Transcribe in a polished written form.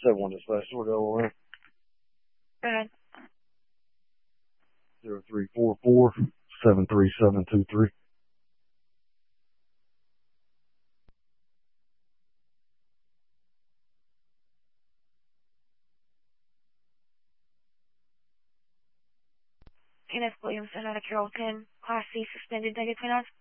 7-1 dispatch, Delaware. Go ahead. 0344-73723. Kenneth Williamson out of Carrollton, Class C suspended, negative 29.